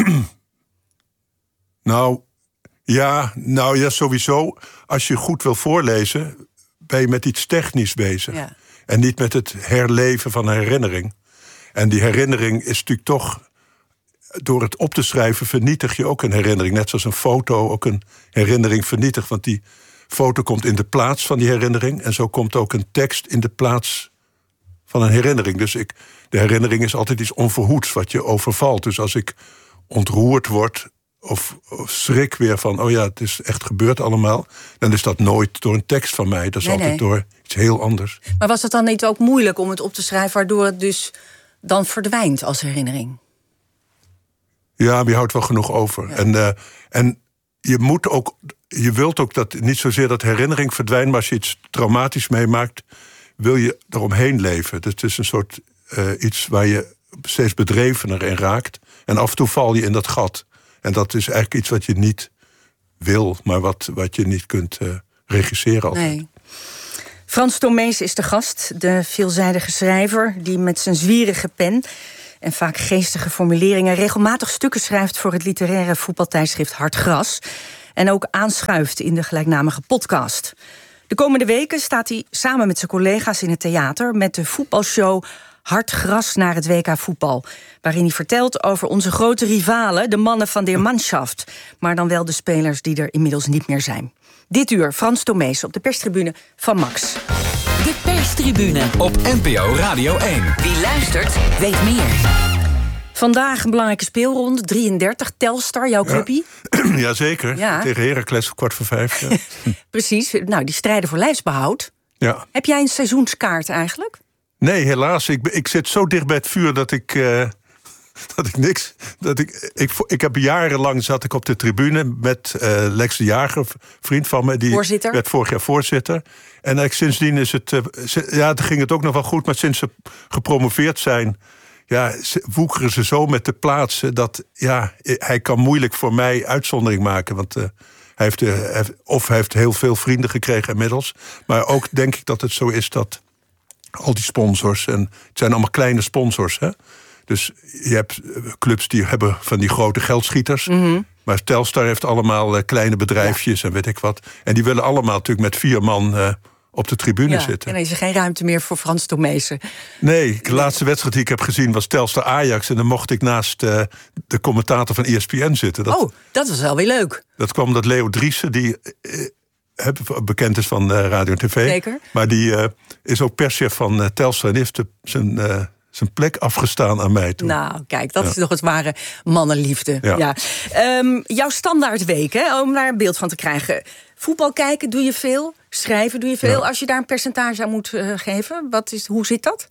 nou, ja, nou ja, sowieso. Als je goed wil voorlezen, ben je met iets technisch bezig. Ja. En niet met het herleven van een herinnering. En die herinnering is natuurlijk toch... door het op te schrijven vernietig je ook een herinnering. Net zoals een foto ook een herinnering vernietigt. Want die... foto komt in de plaats van die herinnering... en zo komt ook een tekst in de plaats van een herinnering. Dus ik, de herinnering is altijd iets onverhoeds wat je overvalt. Dus als ik ontroerd word of, of schrik weer van... oh ja, het is echt gebeurd allemaal... dan is dat nooit door een tekst van mij. Dat is nee, altijd nee. door iets heel anders. Maar was het dan niet ook moeilijk om het op te schrijven... waardoor het dus dan verdwijnt als herinnering? Ja, maar je houdt wel genoeg over. Ja. En, uh, en je moet ook... Je wilt ook dat niet zozeer dat herinnering verdwijnt... maar als je iets traumatisch meemaakt... wil je eromheen leven. Dus het is een soort uh, iets waar je steeds bedrevener in raakt. En af en toe val je in dat gat. En dat is eigenlijk iets wat je niet wil, maar wat, wat je niet kunt uh, regisseren altijd. Nee. Frans Tomees is de gast, de veelzijdige schrijver die met zijn zwierige pen en vaak geestige formuleringen regelmatig stukken schrijft voor het literaire voetbaltijdschrift Hard Gras en ook aanschuift in de gelijknamige podcast. De komende weken staat hij samen met zijn collega's in het theater met de voetbalshow Hard Gras naar het W K voetbal, waarin hij vertelt over onze grote rivalen, de mannen van der Mannschaft, maar dan wel de spelers die er inmiddels niet meer zijn. Dit uur Frans Tomees op de perstribune van Max. De perstribune op N P O Radio één. Wie luistert, weet meer. Vandaag een belangrijke speelronde, drieëndertig, Telstar, jouw clubie. Ja, Jazeker, ja. Tegen Heracles op kwart voor vijf. Ja. Precies, nou, die strijden voor lijfsbehoud. Ja. Heb jij een seizoenskaart eigenlijk? Nee, helaas. Ik, ik zit zo dicht bij het vuur dat ik... Uh, dat ik niks... Dat ik, ik, ik heb jarenlang zat ik op de tribune met uh, Lex de Jager, vriend van me. Die voorzitter. werd vorig jaar voorzitter. En uh, sindsdien is het... Uh, ja, toen ging het ook nog wel goed, maar sinds ze gepromoveerd zijn... Ja, woekeren ze zo met de plaatsen dat... Ja, hij kan moeilijk voor mij uitzondering maken, want... Uh, Hij heeft, uh, heeft, of hij heeft heel veel vrienden gekregen inmiddels. Maar ook denk ik dat het zo is dat al die sponsors... en het zijn allemaal kleine sponsors, hè? Dus je hebt clubs die hebben van die grote geldschieters. Mm-hmm. Maar Telstar heeft allemaal uh, kleine bedrijfjes ja. en weet ik wat. En die willen allemaal natuurlijk met vier man... Uh, op de tribune ja, zitten. En er is er geen ruimte meer voor Frans Tomezen. Nee, de laatste wedstrijd die ik heb gezien was Telstar Ajax... en dan mocht ik naast uh, de commentator van E S P N zitten. Dat, oh, dat was wel weer leuk. Dat kwam omdat Leo Driessen, die uh, bekend is van uh, Radio en T V... Zeker. Maar die uh, is ook perschef van uh, Telstar... en die heeft de, zijn, uh, zijn plek afgestaan aan mij toen. Nou, kijk, dat ja. is nog het ware mannenliefde. Ja. Ja. Um, jouw standaardweek, hè, om daar een beeld van te krijgen... Voetbal kijken doe je veel, schrijven doe je veel. Ja. Als je daar een percentage aan moet uh, geven, wat is, hoe zit dat?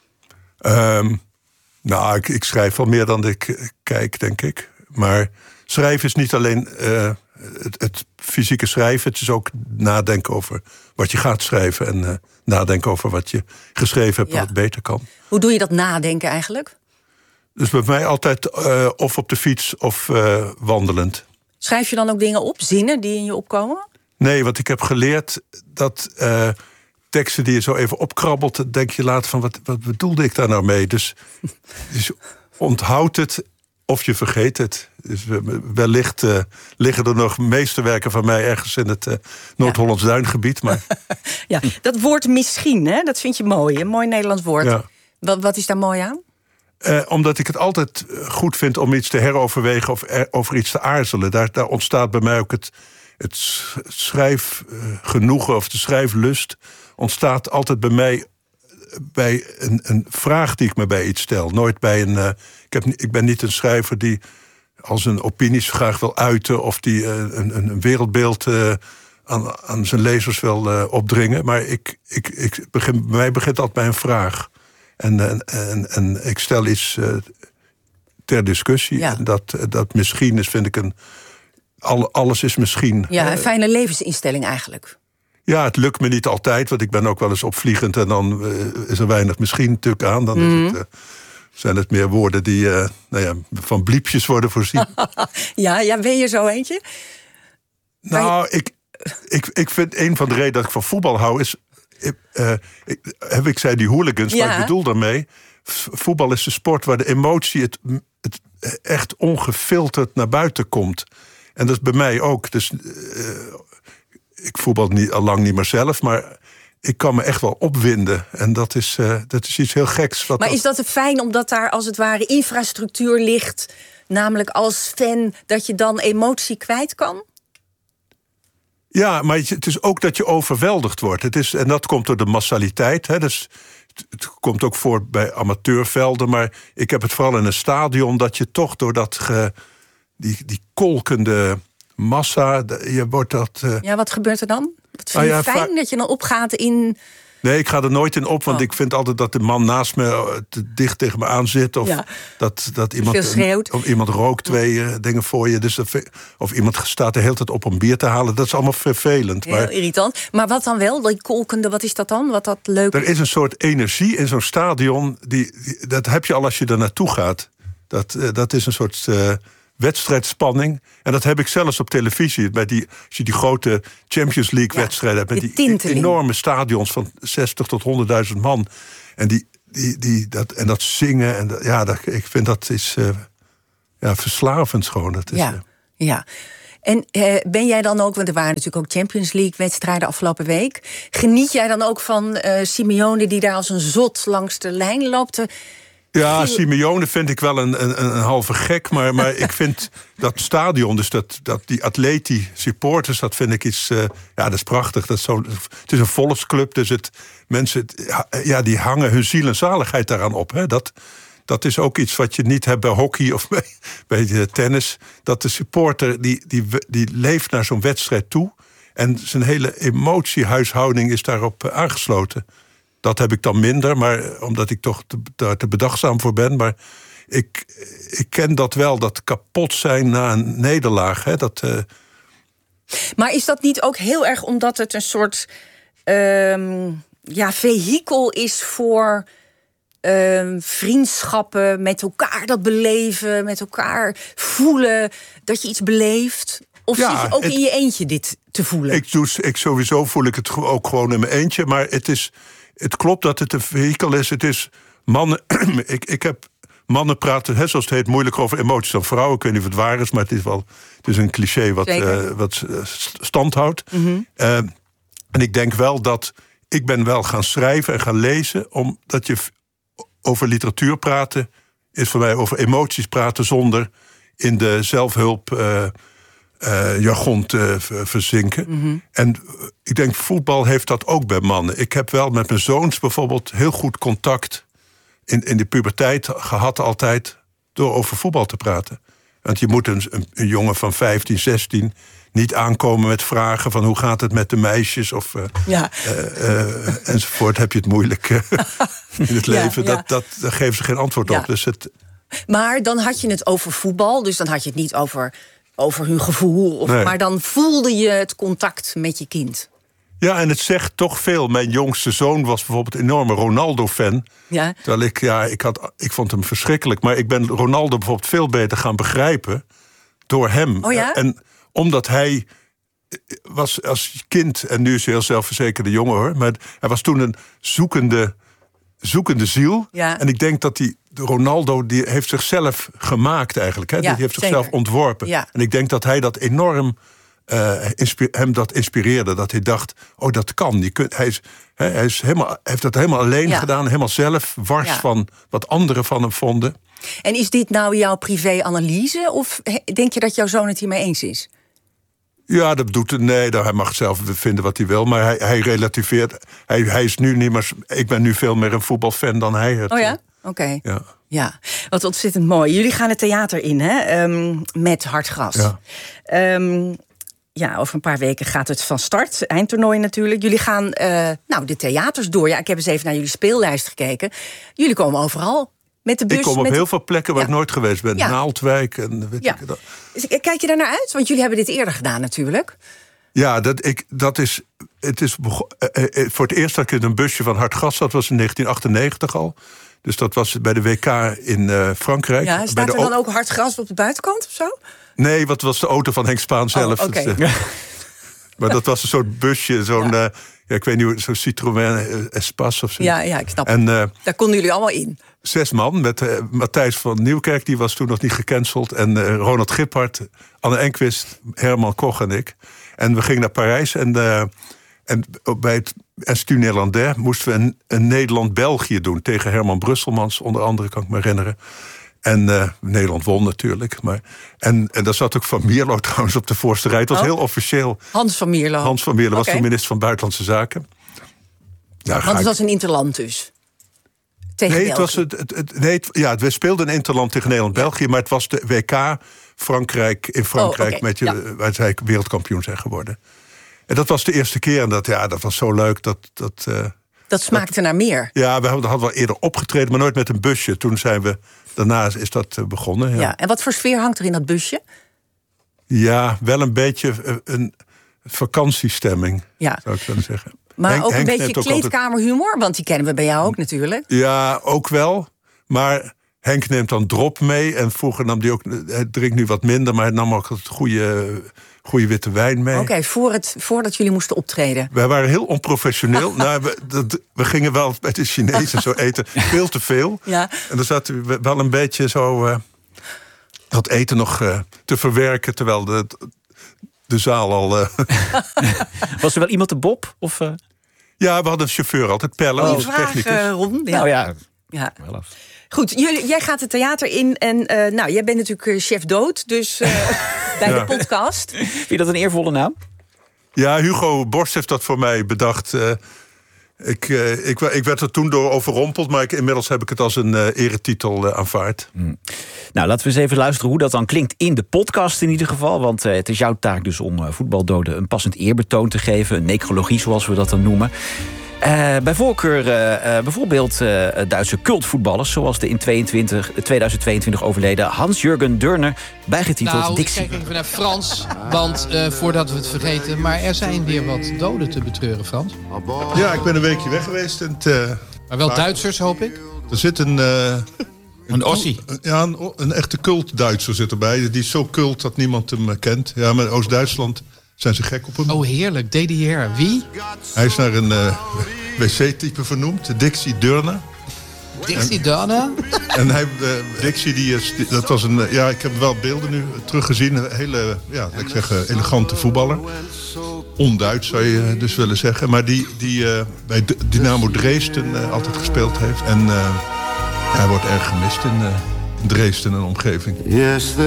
Um, nou, ik, ik schrijf wel meer dan ik uh, kijk, denk ik. Maar schrijven is niet alleen uh, het, het fysieke schrijven. Het is ook nadenken over wat je gaat schrijven. En uh, nadenken over wat je geschreven hebt, ja. wat beter kan. Hoe doe je dat nadenken eigenlijk? Dus bij mij altijd uh, of op de fiets of uh, wandelend. Schrijf je dan ook dingen op, zinnen die in je opkomen? Nee, want ik heb geleerd dat uh, teksten die je zo even opkrabbelt... denk je later van, wat, wat bedoelde ik daar nou mee? Dus, dus onthoud het of je vergeet het. Dus wellicht uh, liggen er nog meesterwerken van mij... ergens in het uh, Noord-Hollands ja. Duingebied. Maar... ja, dat woord misschien, hè? Dat vind je mooi, een mooi Nederlands woord. Ja. Wat, wat is daar mooi aan? Uh, omdat ik het altijd goed vind om iets te heroverwegen... of er, over iets te aarzelen. Daar, daar ontstaat bij mij ook het... Het schrijfgenoegen of de schrijflust ontstaat altijd bij mij bij een, een vraag die ik me bij iets stel. Nooit bij een. Uh, ik, heb, ik ben niet een schrijver die als een opinies graag wil uiten of die uh, een, een wereldbeeld uh, aan, aan zijn lezers wil uh, opdringen. Maar ik, ik, ik begin, bij mij begint altijd bij een vraag. En, en, en, en ik stel iets uh, ter discussie. Ja. En dat, dat misschien is, vind ik een. Alles is misschien... Ja, een fijne levensinstelling eigenlijk. Ja, het lukt me niet altijd, want ik ben ook wel eens opvliegend... en dan uh, is er weinig misschien natuurlijk aan. Dan mm. is het, uh, zijn het meer woorden die uh, nou ja, van bliepjes worden voorzien. ja, ja, ben je zo eentje? Nou, je... ik, ik, ik vind een van de redenen dat ik van voetbal hou... is, uh, ik, heb ik zei die hooligans, ja. maar ik bedoel daarmee... voetbal is de sport waar de emotie het, het echt ongefilterd naar buiten komt... En dat is bij mij ook. Dus, uh, ik voetbal niet, al lang niet meer zelf, maar ik kan me echt wel opwinden. En dat is, uh, dat is iets heel geks. Wat maar dat... is dat fijn omdat daar als het ware infrastructuur ligt... namelijk als fan dat je dan emotie kwijt kan? Ja, maar het is ook dat je overweldigd wordt. Het is, en dat komt door de massaliteit. Hè, dus het komt ook voort bij amateurvelden. Maar ik heb het vooral in een stadion dat je toch door dat... Ge, Die, die kolkende massa, je wordt dat... Uh... Ja, wat gebeurt er dan? Wat vind je ah, ja, fijn va- dat je dan opgaat in... Nee, ik ga er nooit in op, want oh. ik vind altijd dat de man naast me te dicht tegen me aan zit. Of ja. dat, dat iemand, of iemand rookt twee uh, dingen voor je. Dus dat, of iemand staat de hele tijd op om bier te halen. Dat is allemaal vervelend. Heel maar, irritant. Maar wat dan wel? Die kolkende, wat is dat dan? Wat dat leuk? Er is een soort energie in zo'n stadion. Die, die, dat heb je al als je er naartoe gaat. Dat, uh, dat is een soort... Uh, wedstrijdspanning. En dat heb ik zelfs op televisie. Bij die, als je die grote Champions League-wedstrijden hebt... met die tinteling. enorme stadions van zestig tot honderdduizend man. En, die, die, die, dat, en dat zingen. En dat, ja, dat, ik vind dat is uh, ja, verslavend gewoon. Dat is, ja, uh, ja. En eh, ben jij dan ook, want er waren natuurlijk ook Champions League-wedstrijden afgelopen week. Geniet jij dan ook van uh, Simeone die daar als een zot langs de lijn loopt? Ja, Simeone vind ik wel een, een, een halve gek. Maar, maar ik vind dat stadion, dus dat, dat die atleti supporters... dat vind ik iets, uh, ja, dat is prachtig. Dat is zo, het is een volksclub, dus het, mensen ja, die hangen hun ziel en zaligheid daaraan op. Hè. Dat, dat is ook iets wat je niet hebt bij hockey of bij, bij de tennis. Dat de supporter, die, die, die leeft naar zo'n wedstrijd toe... en zijn hele emotiehuishouding is daarop aangesloten. Dat heb ik dan minder, maar omdat ik toch te, daar te bedachtzaam voor ben. Maar ik, ik ken dat wel, dat kapot zijn na een nederlaag. Hè, dat, uh... Maar is dat niet ook heel erg omdat het een soort um, ja, vehikel is voor um, vriendschappen, met elkaar dat beleven, met elkaar voelen dat je iets beleeft? Of ja, zit je ook het, in je eentje dit te voelen? Ik, doe, ik sowieso voel ik het ook gewoon in mijn eentje, maar het is... Het klopt dat het een vehikel is. Het is mannen. ik, ik heb mannen praten, hè, zoals het heet, moeilijk over emoties dan vrouwen. Ik weet niet of het waar is, maar het is wel. Het is een cliché wat, uh, wat stand houdt. Mm-hmm. Uh, en ik denk wel dat ik ben wel gaan schrijven en gaan lezen, omdat je over literatuur praten is voor mij over emoties praten zonder in de zelfhulp. Uh, Uh, jargon te verzinken. Mm-hmm. En ik denk, voetbal heeft dat ook bij mannen. Ik heb wel met mijn zoons bijvoorbeeld heel goed contact... in, in de puberteit gehad altijd... door over voetbal te praten. Want je moet een, een, een jongen van vijftien, zestien... niet aankomen met vragen van hoe gaat het met de meisjes... of uh, ja. uh, uh, enzovoort, heb je het moeilijk uh, in het leven. Ja, ja. Dat, dat, daar geven ze geen antwoord ja. op. Dus het... Maar dan had je het over voetbal, dus dan had je het niet over... over hun gevoel, of, nee. maar dan voelde je het contact met je kind. Ja, en het zegt toch veel. Mijn jongste zoon was bijvoorbeeld een enorme Ronaldo-fan. Ja. Terwijl ik, ja, ik, had, ik vond hem verschrikkelijk. Maar ik ben Ronaldo bijvoorbeeld veel beter gaan begrijpen door hem. Oh ja? En omdat hij was als kind, en nu is hij heel zelfverzekerde jongen hoor... maar hij was toen een zoekende, zoekende ziel. Ja. En ik denk dat hij... Ronaldo die heeft zichzelf gemaakt eigenlijk. Hè? Ja, die heeft zichzelf zeker. ontworpen. Ja. En ik denk dat hij dat enorm uh, inspi- hem dat inspireerde. Dat hij dacht, oh dat kan. Die kun, hij is, hè, hij is helemaal, heeft dat helemaal alleen ja. gedaan. Helemaal zelf, wars ja. van wat anderen van hem vonden. En is dit nou jouw privé-analyse? Of denk je dat jouw zoon het hiermee eens is? Ja, dat doet het. Nee, hij mag zelf vinden wat hij wil. Maar hij, hij relativeert. Hij, hij is nu niet meer... Ik ben nu veel meer een voetbalfan dan hij het. Oh ja? Oké. Okay. Ja. ja, wat ontzettend mooi. Jullie gaan het theater in, hè? Um, met Hartgras. Ja. Um, ja, over een paar weken gaat het van start. Eindtoernooi natuurlijk. Jullie gaan uh, nou, de theaters door. Ja, ik heb eens even naar jullie speellijst gekeken. Jullie komen overal. Met de bus, ik kom op met... heel veel plekken waar ja. ik nooit geweest ben. Ja. Naaldwijk en weet ja. ik dat. Kijk je daar naar uit? Want jullie hebben dit eerder gedaan natuurlijk. Ja, dat, ik, dat is... Het is bego- uh, uh, voor het eerst dat ik in een busje van Hartgras zat... was in negentien achtennegentig al. Dus dat was bij de W K in uh, Frankrijk. Ja, staat bij de er dan o- ook Hartgras op de buitenkant of zo? Nee, wat was de auto van Henk Spaan zelf. Oh, okay. uh, maar dat was een soort busje, zo'n... Ja. Uh, ja, ik weet niet, zo'n Citroën uh, Espace of zo. Ja, ja, ik snap en, uh, daar konden jullie allemaal in. Zes man, met uh, Matthijs van Nieuwkerk, die was toen nog niet gecanceld. En uh, Ronald Giphart, Anne Enquist, Herman Koch en ik. En we gingen naar Parijs en... Uh, En bij het Institut Néerlandais moesten we een, een Nederland-België doen... tegen Herman Brusselmans, onder andere, kan ik me herinneren. En uh, Nederland won natuurlijk. Maar, en, en daar zat ook Van Mierlo trouwens op de voorste rij. Het was oh. heel officieel. Hans van Mierlo. Hans van Mierlo okay. was toen minister van Buitenlandse Zaken. Ja, Want het ik... was een interland dus? Tegen nee, het was het, het, het, nee het, ja, we speelden een interland tegen Nederland-België... Ja. maar het was de W K Frankrijk in Frankrijk... Oh, okay. met je, ja. waar zij wereldkampioen zijn geworden. En dat was de eerste keer en dat, ja, dat was zo leuk. Dat, dat, uh, dat smaakte dat, naar meer. Ja, we hadden, hadden wel eerder opgetreden, maar nooit met een busje. Toen zijn we, daarna is dat uh, begonnen. Ja. Ja, en wat voor sfeer hangt er in dat busje? Ja, wel een beetje een, een vakantiestemming, ja. zou ik willen zeggen. Maar Henk, ook een Henk beetje kleedkamerhumor, altijd... want die kennen we bij jou ook natuurlijk. Ja, ook wel. Maar Henk neemt dan drop mee. En vroeger nam hij ook... Hij drinkt nu wat minder, maar hij nam ook het goede, goede witte wijn mee. Oké, okay, voor het, voordat jullie moesten optreden. Wij waren heel onprofessioneel. nou, we, dat, we gingen wel met de Chinezen zo eten. Veel te veel. Ja. En dan zaten we wel een beetje zo... Uh, dat eten nog uh, te verwerken, terwijl de, de zaal al... Uh... Was er wel iemand de Bob? Of, uh... Ja, we hadden een chauffeur altijd, Pelle, oh, onze technicus. Uh, Ron, ja. Nou ja, ja. Goed, jullie, jij gaat het theater in en uh, nou, jij bent natuurlijk chef dood, dus uh, bij ja. de podcast. Vind je dat een eervolle naam? Ja, Hugo Borst heeft dat voor mij bedacht. Uh, ik, uh, ik, ik werd er toen door overrompeld, maar ik, inmiddels heb ik het als een uh, eretitel uh, aanvaard. Hmm. Nou, laten we eens even luisteren hoe dat dan klinkt in de podcast in ieder geval. Want uh, het is jouw taak dus om uh, voetbaldoden een passend eerbetoon te geven. Een necrologie, zoals we dat dan noemen. Uh, bij voorkeur uh, uh, bijvoorbeeld uh, Duitse cultvoetballers... zoals de in tweeëntwintig, tweeduizend tweeëntwintig overleden Hans-Jürgen Dörner... bijgetiteld nou, Dixie. Nou, ik kijk even naar Frans, want uh, voordat we het vergeten... maar er zijn weer wat doden te betreuren, Frans. Ja, ik ben een weekje weg geweest. En het, uh, maar wel Duitsers, hoop ik? Er zit een... Uh, een Ossie? Ja, een, een echte cult-Duitser zit erbij. Die is zo cult dat niemand hem kent. Ja, maar Oost-Duitsland... zijn ze gek op hem. Oh, heerlijk. D D R. Wie? Hij is naar een uh, wc-type vernoemd. Dixie Dörner. Dixie Dörner? En hij, uh, Dixie, die is, die, dat was een... Uh, ja, ik heb wel beelden nu teruggezien. Een hele, ja, ik zeg, uh, elegante voetballer. On-Duits zou je dus willen zeggen. Maar die, die uh, bij Dynamo Dresden uh, altijd gespeeld heeft. En uh, hij wordt erg gemist in, uh, in Dresden en omgeving. Yes,